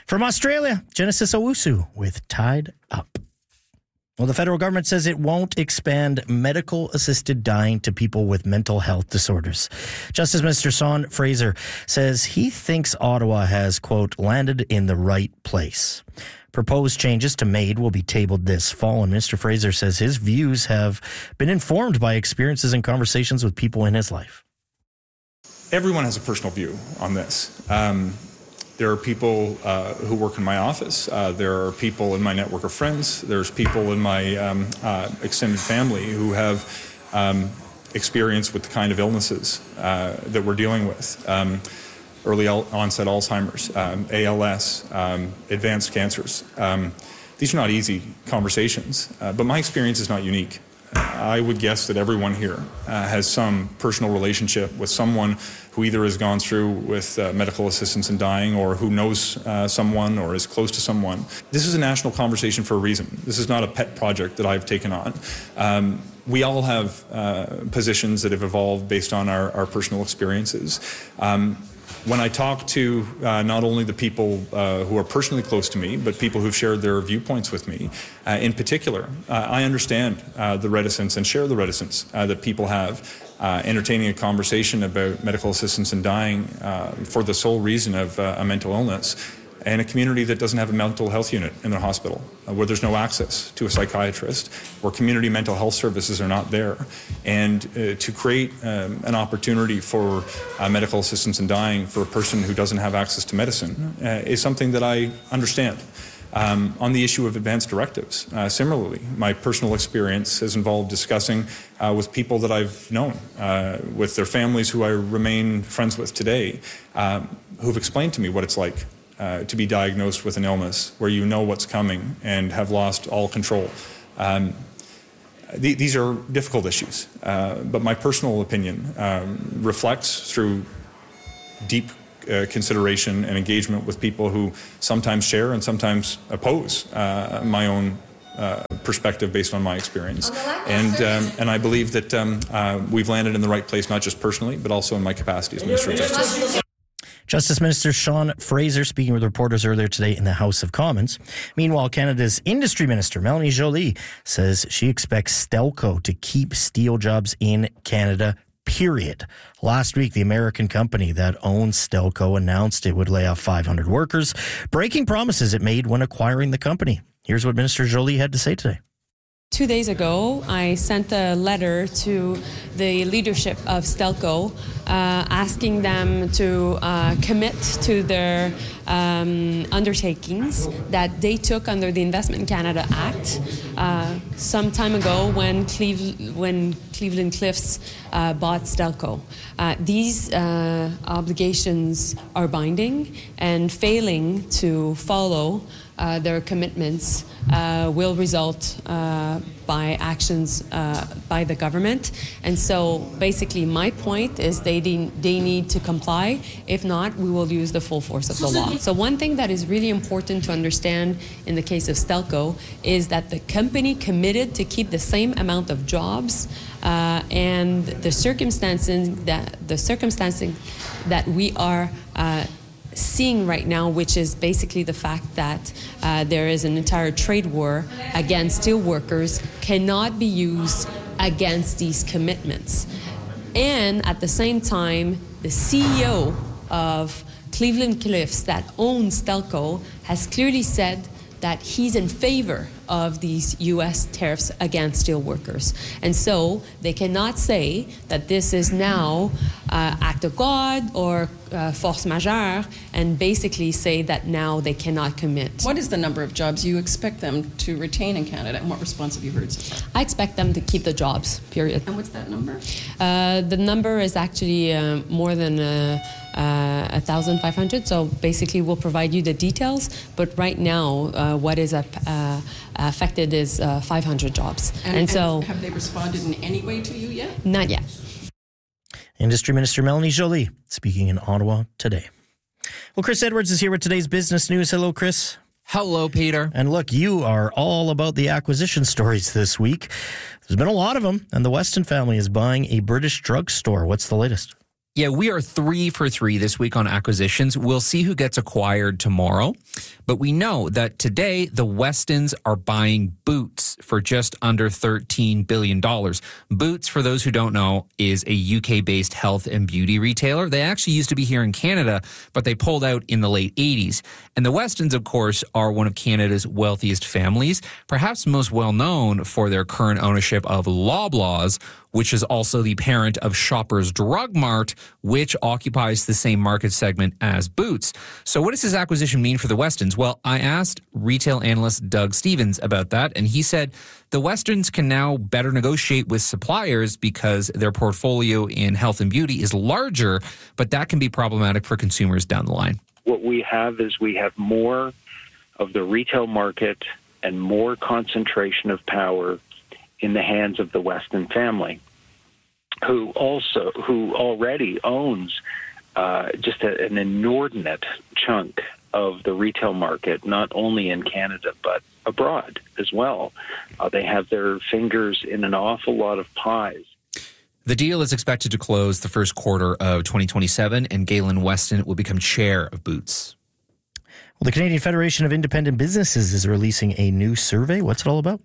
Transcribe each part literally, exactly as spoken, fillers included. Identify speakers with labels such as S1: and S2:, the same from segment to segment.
S1: From Australia, Genesis Owusu with Tied Up. Well, the federal government says it won't expand medical-assisted dying to people with mental health disorders. Justice Minister Sean Fraser says he thinks Ottawa has, quote, landed in the right place. Proposed changes to MAID will be tabled this fall, and Minister Fraser says his views have been informed by experiences and conversations with people in his life.
S2: Everyone has a personal view on this. Um, There are people uh, who work in my office. Uh, there are people in my network of friends. There's people in my um, uh, extended family who have um, experience with the kind of illnesses uh, that we're dealing with. Um, early onset Alzheimer's, um, A L S, um, advanced cancers. Um, these are not easy conversations, uh, but my experience is not unique. I would guess that everyone here uh, has some personal relationship with someone who either has gone through with uh, medical assistance in dying or who knows uh, someone or is close to someone. This is a national conversation for a reason. This is not a pet project that I've taken on. Um, we all have uh, positions that have evolved based on our, our personal experiences. Um, When I talk to uh, not only the people uh, who are personally close to me, but people who've shared their viewpoints with me, uh, in particular, uh, I understand uh, the reticence and share the reticence uh, that people have uh, entertaining a conversation about medical assistance in dying uh, for the sole reason of uh, a mental illness in a community that doesn't have a mental health unit in their hospital, uh, where there's no access to a psychiatrist, where community mental health services are not there. And uh, to create um, an opportunity for uh, medical assistance in dying for a person who doesn't have access to medicine uh, is something that I understand. Um, on the issue of advanced directives, uh, similarly, my personal experience has involved discussing uh, with people that I've known, uh, with their families who I remain friends with today, um, who've explained to me what it's like Uh, to be diagnosed with an illness where you know what's coming and have lost all control. Um, th- these are difficult issues, uh, but my personal opinion um, reflects through deep uh, consideration and engagement with people who sometimes share and sometimes oppose uh, my own uh, perspective based on my experience. And um, and I believe that um, uh, we've landed in the right place, not just personally, but also in my capacity as Minister of Justice.
S1: Justice Minister Sean Fraser speaking with reporters earlier today in the House of Commons. Meanwhile, Canada's Industry Minister, Melanie Joly, says she expects Stelco to keep steel jobs in Canada, period. Last week, the American company that owns Stelco announced it would lay off five hundred workers, breaking promises it made when acquiring the company. Here's what Minister Joly had to say today.
S3: Two days ago, I sent a letter to the leadership of Stelco uh, asking them to uh, commit to their um, undertakings that they took under the Investment in Canada Act uh, some time ago when, Cleve- when Cleveland Cliffs uh, bought Stelco. Uh, these uh, obligations are binding, and failing to follow uh, their commitments Uh, will result uh, by actions uh, by the government. And so basically my point is they, de- they need to comply. If not, we will use the full force of the law. So one thing that is really important to understand in the case of Stelco is that the company committed to keep the same amount of jobs uh, and the circumstances that, the circumstances that we are uh, seeing right now, which is basically the fact that uh, there is an entire trade war against steel workers, cannot be used against these commitments. And at the same time, the C E O of Cleveland Cliffs that owns Stelco has clearly said that he's in favor of these U S tariffs against steel workers. And so they cannot say that this is now uh, act of God or uh, force majeure and basically say that now they cannot commit.
S4: What is the number of jobs you expect them to retain in Canada, and what response have you heard so far?
S3: I expect them to keep the jobs, period.
S4: And what's that number?
S3: Uh, the number is actually uh, more than uh, uh, one thousand five hundred, so basically we'll provide you the details, but right now uh, what is a, uh, affected is uh, five hundred jobs.
S4: And,
S3: and so
S4: and have they responded in any way to you yet?
S3: Not yet.
S1: Industry Minister Melanie Joly speaking in Ottawa today. Well, Chris Edwards is here with today's business news. Hello, Chris.
S5: Hello, Peter.
S1: And look, you are all about the acquisition stories this week. There's been a lot of them, and the Weston family is buying a British drugstore. What's the latest?
S5: Yeah, we are three for three this week on acquisitions. We'll see who gets acquired tomorrow. But we know that today the Westons are buying Boots for just under thirteen billion dollars. Boots, for those who don't know, is a U K-based health and beauty retailer. They actually used to be here in Canada, but they pulled out in the late eighties. And the Westons, of course, are one of Canada's wealthiest families, perhaps most well known for their current ownership of Loblaws, which is also the parent of Shoppers Drug Mart, which occupies the same market segment as Boots. So what does this acquisition mean for the Westons? Well, I asked retail analyst Doug Stevens about that, and he said the Westons can now better negotiate with suppliers because their portfolio in health and beauty is larger, but that can be problematic for consumers down the line.
S6: What we have is we have more of the retail market and more concentration of power in the hands of the Weston family, who also who already owns uh, just a, an inordinate chunk of the retail market, not only in Canada but abroad as well. Uh, they have their fingers in an awful lot of pies.
S5: The deal is expected to close the first quarter of twenty twenty-seven, and Galen Weston will become chair of Boots.
S1: Well, the Canadian Federation of Independent Businesses is releasing a new survey. What's it all about?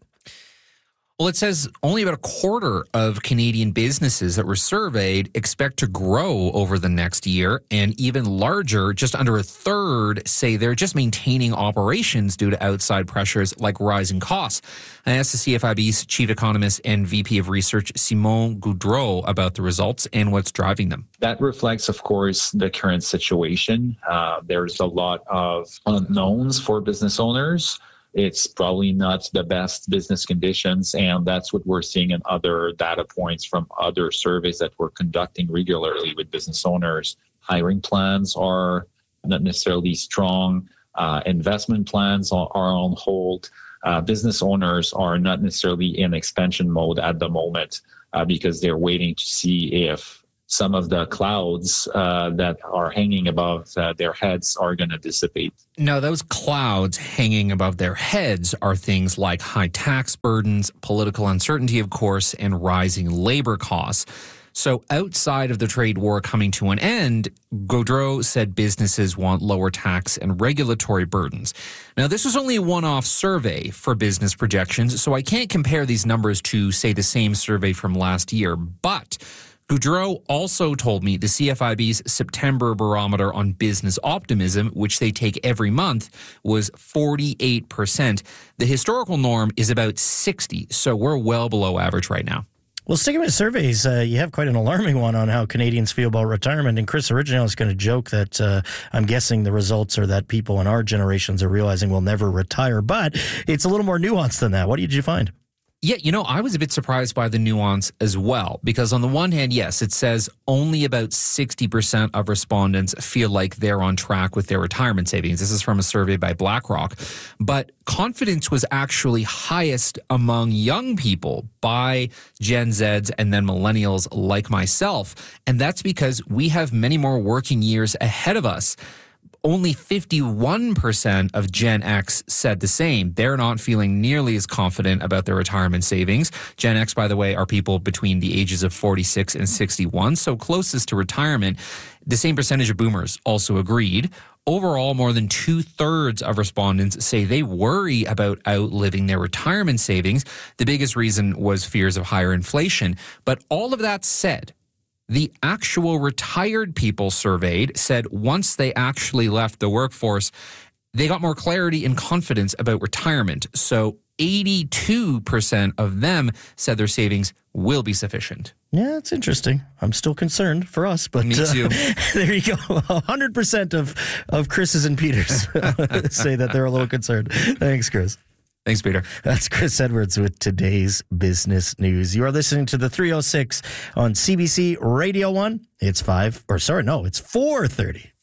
S5: Well, it says only about a quarter of Canadian businesses that were surveyed expect to grow over the next year, and even larger, just under a third, say they're just maintaining operations due to outside pressures like rising costs. I asked the C F I B's chief economist and V P of research, Simon Goudreau, about the results and what's driving them.
S7: That reflects, of course, the current situation. Uh, there's a lot of unknowns for business owners. It's probably not the best business conditions, and that's what we're seeing in other data points from other surveys that we're conducting regularly with business owners. Hiring plans are not necessarily strong. Uh, investment plans are, are on hold. Uh, business owners are not necessarily in expansion mode at the moment uh, because they're waiting to see if some of the clouds uh, that are hanging above uh, their heads are going to dissipate.
S5: Now, those clouds hanging above their heads are things like high tax burdens, political uncertainty, of course, and rising labor costs. So outside of the trade war coming to an end, Gaudreau said businesses want lower tax and regulatory burdens. Now, this was only a one-off survey for business projections, so I can't compare these numbers to, say, the same survey from last year, but Goudreau also told me the C F I B's September barometer on business optimism, which they take every month, was forty-eight percent. The historical norm is about sixty, so we're well below average right now.
S1: Well, sticking with surveys, uh, you have quite an alarming one on how Canadians feel about retirement. And Chris originally was going to joke that uh, I'm guessing the results are that people in our generations are realizing we'll never retire. But it's a little more nuanced than that. What did you find?
S5: Yeah, you know, I was a bit surprised by the nuance as well, because on the one hand, yes, it says only about sixty percent of respondents feel like they're on track with their retirement savings. This is from a survey by BlackRock. But confidence was actually highest among young people by Gen Zs and then millennials like myself. And that's because we have many more working years ahead of us. Only fifty-one percent of Gen X said the same. They're not feeling nearly as confident about their retirement savings. Gen X, by the way, are people between the ages of forty-six and sixty-one, so closest to retirement. The same percentage of boomers also agreed. Overall, more than two-thirds of respondents say they worry about outliving their retirement savings. The biggest reason was fears of higher inflation. But all of that said, the actual retired people surveyed said once they actually left the workforce, they got more clarity and confidence about retirement. So eighty-two percent of them said their savings will be sufficient.
S1: Yeah, it's interesting. I'm still concerned for us, but
S5: me too.
S1: Uh, there you go. one hundred percent of, of Chris's and Peter's say that they're a little concerned. Thanks, Chris.
S5: Thanks, Peter.
S1: That's Chris Edwards with today's business news. You are listening to the three oh six on C B C Radio one. It's five, or sorry, no, it's four thirty.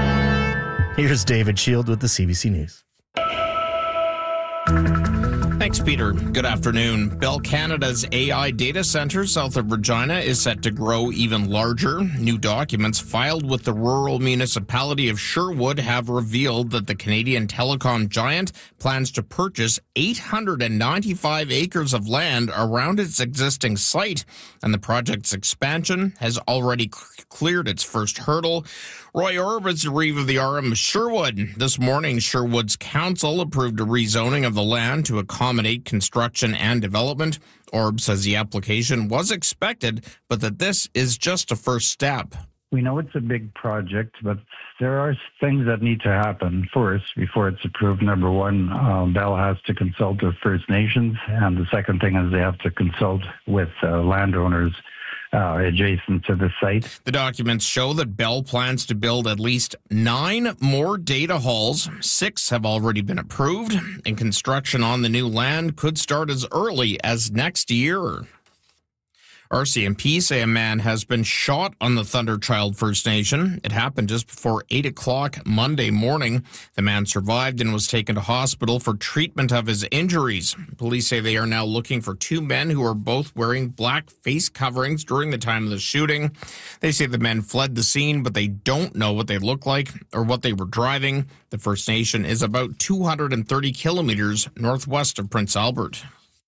S1: Here's David Shield with the C B C News.
S5: Thanks
S8: Thanks, Peter. Good afternoon. Bell Canada's A I data center south of Regina is set to grow even larger. New documents filed with the rural municipality of Sherwood have revealed that the Canadian telecom giant plans to purchase eight hundred ninety-five acres of land around its existing site, and the project's expansion has already c- cleared its first hurdle. Roy Orb is the reeve of the R M of Sherwood. This morning, Sherwood's council approved a rezoning of the land to accommodate construction and development. Orb says the application was expected, but that this is just a first step.
S9: We know it's a big project, but there are things that need to happen first before it's approved. Number one, um, Bell has to consult with First Nations, and the second thing is they have to consult with uh, landowners uh, adjacent to the site.
S8: The documents show that Bell plans to build at least nine more data halls. Six have already been approved, and construction on the new land could start as early as next year. R C M P say a man has been shot on the Thunderchild First Nation. It happened just before eight o'clock Monday morning. The man survived and was taken to hospital for treatment of his injuries. Police say they are now looking for two men who are both wearing black face coverings during the time of the shooting. They say the men fled the scene, but they don't know what they look like or what they were driving. The First Nation is about two hundred thirty kilometers northwest of Prince Albert.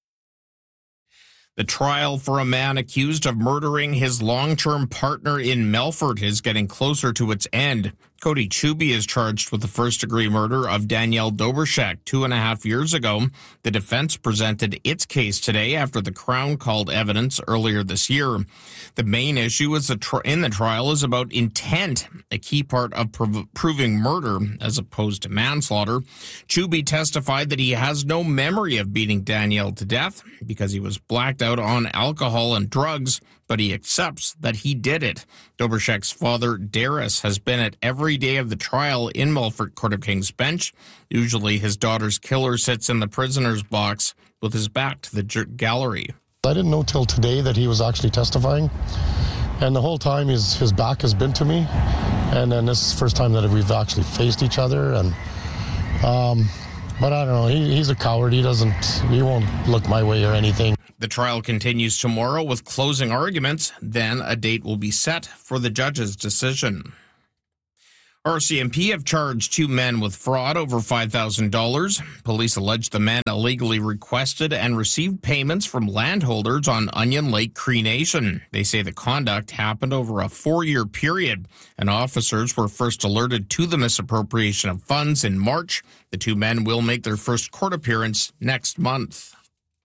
S8: The trial for a man accused of murdering his long-term partner in Melfort is getting closer to its end. Cody Chuby is charged with the first-degree murder of Danielle Dobrschek two and a half years ago. The defense presented its case today after the Crown called evidence earlier this year. The main issue is the tri- in the trial is about intent, a key part of prov- proving murder as opposed to manslaughter. Chuby testified that he has no memory of beating Danielle to death because he was blacked out on alcohol and drugs, but he accepts that he did it. Dobrschek's father, Darius, has been at every day of the trial in Melfort Court of King's Bench. Usually his daughter's killer sits in the prisoner's box with his back to the gallery.
S10: I didn't know till today that he was actually testifying, and the whole time his, his back has been to me, and then this is the first time that we've actually faced each other, and um, but I don't know, he, he's a coward. He doesn't, he won't look my way or anything.
S8: The trial continues tomorrow with closing arguments. Then a date will be set for the judge's decision. R C M P have charged two men with fraud over five thousand dollars. Police allege the men illegally requested and received payments from landholders on Onion Lake Cree Nation. They say the conduct happened over a four-year period, and officers were first alerted to the misappropriation of funds in March. The two men will make their first court appearance next month.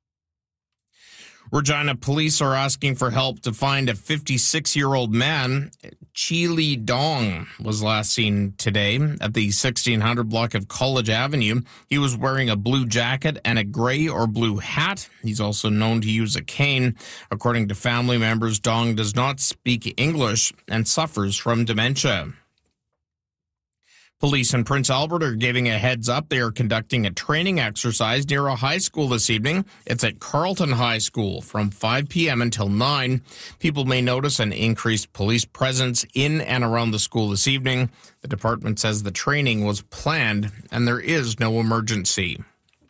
S8: Regina police are asking for help to find a fifty-six-year-old man. Chili Dong was last seen today at the sixteen hundred block of College Avenue. He was wearing a blue jacket and a gray or blue hat. He's also known to use a cane. According to family members, Dong does not speak English and suffers from dementia. Police in Prince Albert are giving a heads up. They are conducting a training exercise near a high school this evening. It's at Carleton High School from five p.m. until nine. People may notice an increased police presence in and around the school this evening. The department says the training was planned and there is no emergency.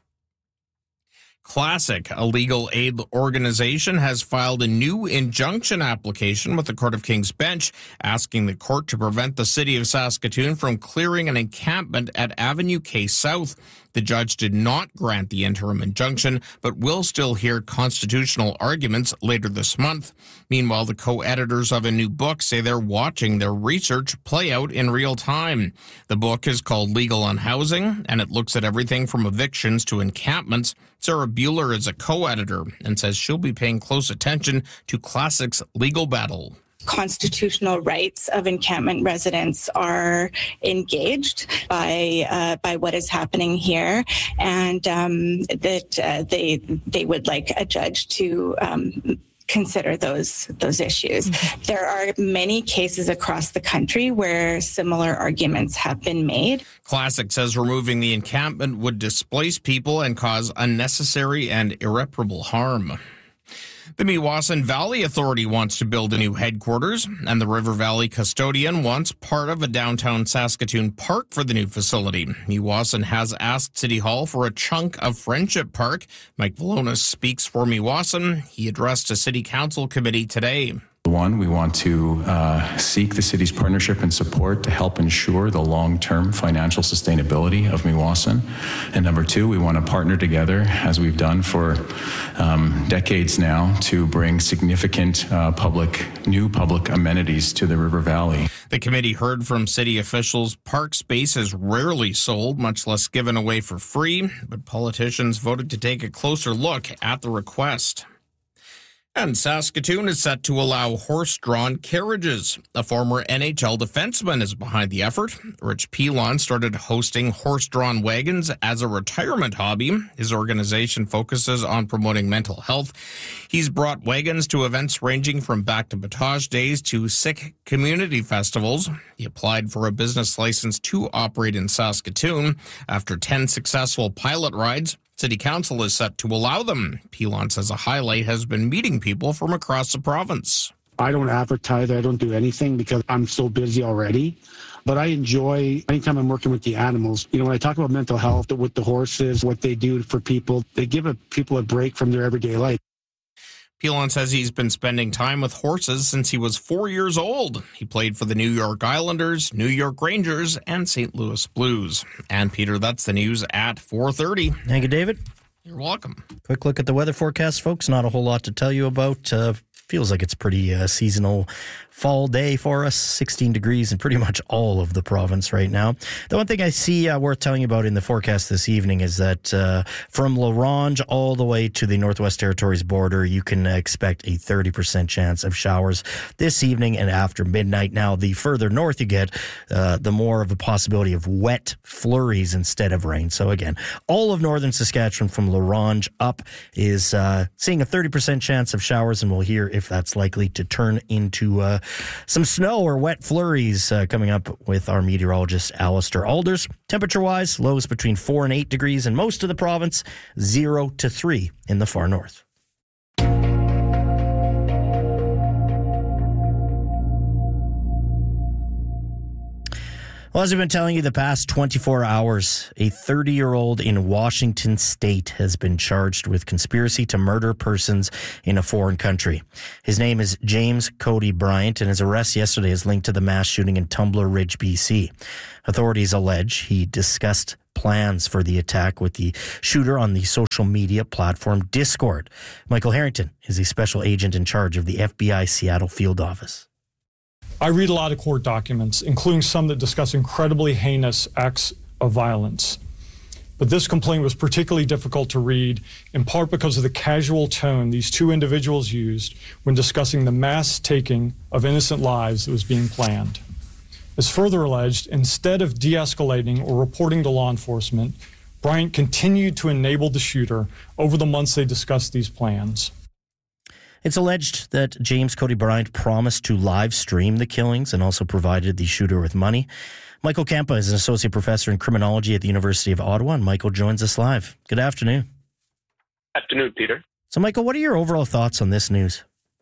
S8: Classic, a legal aid organization, has filed a new injunction application with the Court of King's Bench, asking the court to prevent the city of Saskatoon from clearing an encampment at Avenue K South. The judge did not grant the interim injunction, but will still hear constitutional arguments later this month. Meanwhile, the co-editors of a new book say they're watching their research play out in real time. The book is called Legal on Housing, and it looks at everything from evictions to encampments. Sarah Bueller is a co-editor and says she'll be paying close attention to Classic's legal battle.
S11: Constitutional rights of encampment residents are engaged by uh, by what is happening here, and um, that uh, they they would like a judge to um, consider those those issues. Mm-hmm. There are many cases across the country where similar arguments have been made.
S8: Classic says removing the encampment would displace people and cause unnecessary and irreparable harm. The Meewasin Valley Authority wants to build a new headquarters, and the River Valley Custodian wants part of a downtown Saskatoon park for the new facility. Meewasin has asked City Hall for a chunk of Friendship Park. Mike Valonis speaks for Meewasin. He addressed a City Council committee today.
S12: One, we want to uh, seek the city's partnership and support to help ensure the long-term financial sustainability of Meewasin. And number two, we want to partner together, as we've done for um, decades now, to bring significant uh, public, new public amenities to the River Valley.
S8: The committee heard from city officials park space is rarely sold, much less given away for free, but politicians voted to take a closer look at the request. And Saskatoon is set to allow horse-drawn carriages. A former N H L defenseman is behind the effort. Rich Pilon started hosting horse-drawn wagons as a retirement hobby. His organization focuses on promoting mental health. He's brought wagons to events ranging from back to Batage Days to Sikh community festivals. He applied for a business license to operate in Saskatoon. After ten successful pilot rides, City Council is set to allow them. Pilon says a highlight has been meeting people from across the province.
S13: I don't advertise, I don't do anything because I'm so busy already. But I enjoy, anytime I'm working with the animals, you know, when I talk about mental health with the horses, what they do for people, they give a, people a break from their everyday life.
S8: Pilon says he's been spending time with horses since he was four years old. He played for the New York Islanders, New York Rangers, and Saint Louis Blues. And Peter, that's the news at four thirty.
S1: Thank you, David.
S8: You're welcome.
S1: Quick look at the weather forecast, folks. Not a whole lot to tell you about. Uh, feels like it's pretty uh, seasonal fall day for us. sixteen degrees in pretty much all of the province right now. The one thing I see uh, worth telling you about in the forecast this evening is that uh, from La Ronge all the way to the Northwest Territories border, you can expect a thirty percent chance of showers this evening and after midnight. Now, the further north you get, uh, the more of a possibility of wet flurries instead of rain. So again, all of northern Saskatchewan from La Ronge up is uh, seeing a thirty percent chance of showers, and we'll hear if that's likely to turn into uh, some snow or wet flurries uh, coming up with our meteorologist, Alistair Alders. Temperature-wise, lows between four and eight degrees in most of the province, zero to three in the far north. Well, as we've been telling you the past twenty-four hours, a thirty-year-old in Washington state has been charged with conspiracy to murder persons in a foreign country. His name is James Cody Bryant, and his arrest yesterday is linked to the mass shooting in Tumbler Ridge, B C. Authorities allege he discussed plans for the attack with the shooter on the social media platform Discord. Michael Harrington is a special agent in charge of the F B I Seattle field office.
S14: I read a lot of court documents, including some that discuss incredibly heinous acts of violence. But this complaint was particularly difficult to read, in part because of the casual tone these two individuals used when discussing the mass taking of innocent lives that was being planned. As further alleged, instead of de-escalating or reporting to law enforcement, Bryant continued to enable the shooter over the months they discussed these plans.
S1: It's alleged that James Cody Bryant promised to live stream the killings and also provided the shooter with money. Michael Campa is an associate professor in criminology at the University of Ottawa, and Michael joins us live. Good afternoon.
S15: Afternoon, Peter.
S1: So, Michael, what are your overall thoughts on this news?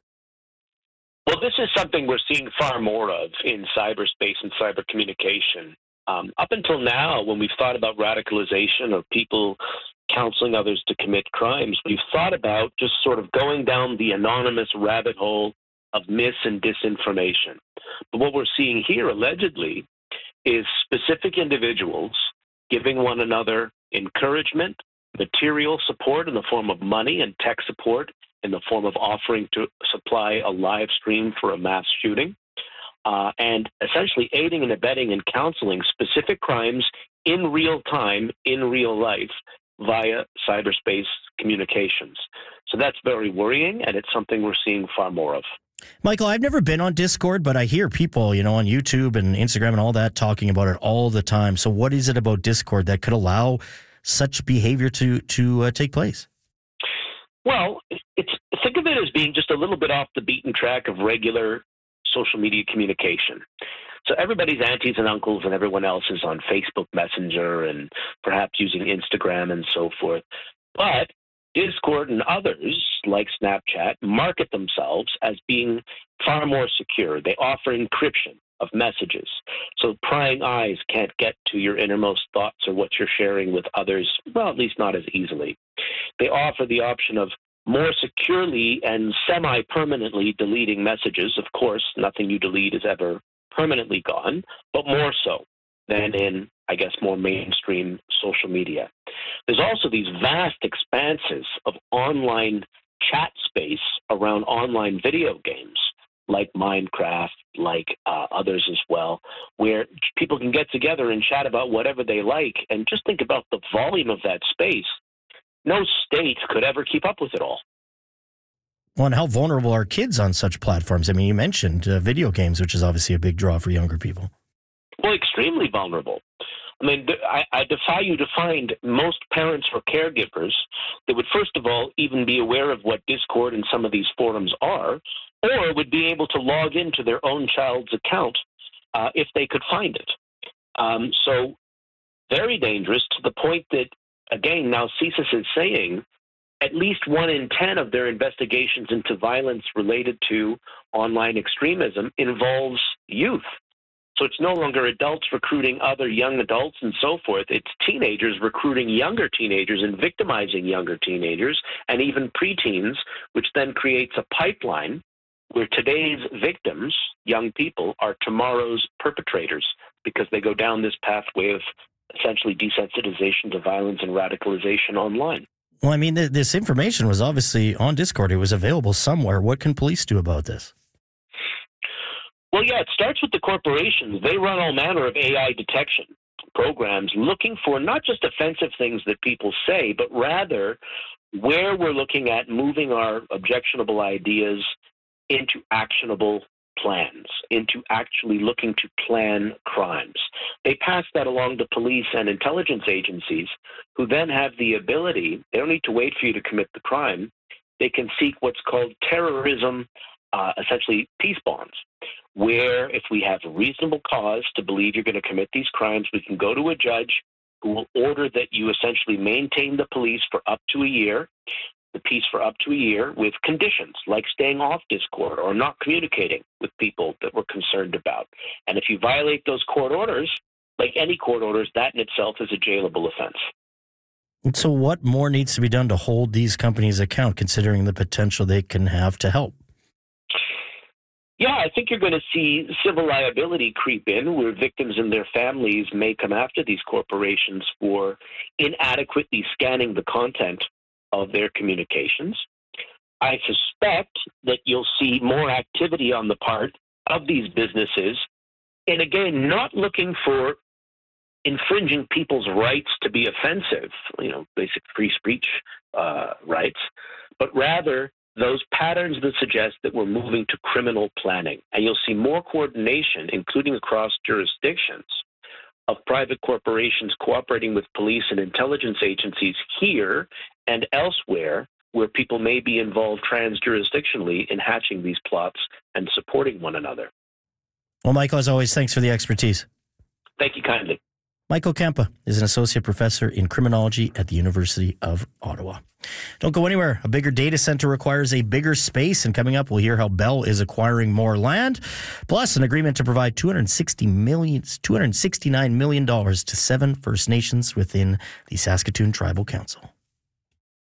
S15: Well, this is something we're seeing far more of in cyberspace and cyber communication. Um, up until now, when we've thought about radicalization or people counseling others to commit crimes, we've thought about just sort of going down the anonymous rabbit hole of mis and disinformation. But what we're seeing here, allegedly, is specific individuals giving one another encouragement, material support in the form of money, and tech support in the form of offering to supply a live stream for a mass shooting, uh, and essentially aiding and abetting and counseling specific crimes in real time, in real life, via cyberspace communications. So that's very worrying, and it's something we're seeing far more of.
S1: Michael, I've never been on Discord, but I hear people, you know, on YouTube and Instagram and all that talking about it all the time. So what is it about Discord that could allow such behavior to to uh, take place?
S15: Well, it's think of it as being just a little bit off the beaten track of regular social media communication. So everybody's aunties and uncles and everyone else is on Facebook Messenger and perhaps using Instagram and so forth. But Discord and others, like Snapchat, market themselves as being far more secure. They offer encryption of messages, so prying eyes can't get to your innermost thoughts or what you're sharing with others, well, at least not as easily. They offer the option of more securely and semi-permanently deleting messages. Of course, nothing you delete is ever permanently gone, but more so than in, I guess, more mainstream social media. There's also these vast expanses of online chat space around online video games, like Minecraft, like uh, others as well, where people can get together and chat about whatever they like. And just think about the volume of that space. No state could ever keep up with it all.
S1: Well, and how vulnerable are kids on such platforms? I mean, you mentioned uh, video games, which is obviously a big draw for younger people.
S15: Well, extremely vulnerable. I mean, I, I defy you to find most parents or caregivers that would, first of all, even be aware of what Discord and some of these forums are, or would be able to log into their own child's account uh, if they could find it. Um, so very dangerous, to the point that, again, now CSIS is saying at least one in ten of their investigations into violence related to online extremism involves youth. So it's no longer adults recruiting other young adults and so forth. It's teenagers recruiting younger teenagers and victimizing younger teenagers and even preteens, which then creates a pipeline where today's victims, young people, are tomorrow's perpetrators, because they go down this pathway of essentially desensitization to violence and radicalization online.
S1: Well, I mean, th- this information was obviously on Discord. It was available somewhere. What can police do about this?
S15: Well, yeah, it starts with the corporations. They run all manner of A I detection programs looking for not just offensive things that people say, but rather where we're looking at moving our objectionable ideas into actionable plans, into actually looking to plan crimes. They pass that along to police and intelligence agencies, who then have the ability, they don't need to wait for you to commit the crime, they can seek what's called terrorism, uh, essentially peace bonds, where if we have a reasonable cause to believe you're going to commit these crimes, we can go to a judge who will order that you essentially maintain the police for up to a year, the peace for up to a year, with conditions like staying off Discord or not communicating with people that we're concerned about. And if you violate those court orders, like any court orders, that in itself is a jailable offense.
S1: And so what more needs to be done to hold these companies account, considering the potential they can have to help?
S15: Yeah, I think you're going to see civil liability creep in, where victims and their families may come after these corporations for inadequately scanning the content of their communications. I suspect that you'll see more activity on the part of these businesses, and again, not looking for infringing people's rights to be offensive, you know, basic free speech uh, rights, but rather those patterns that suggest that we're moving to criminal planning. And you'll see more coordination, including across jurisdictions, of private corporations cooperating with police and intelligence agencies here and elsewhere, where people may be involved trans-jurisdictionally in hatching these plots and supporting one another.
S1: Well, Michael, as always, thanks for the expertise.
S15: Thank you kindly.
S1: Michael Kempa is an associate professor in criminology at the University of Ottawa. Don't go anywhere. A bigger data center requires a bigger space. And coming up, we'll hear how Bell is acquiring more land, plus an agreement to provide two hundred sixty million dollars, two hundred sixty-nine million dollars to seven First Nations within the Saskatoon Tribal Council.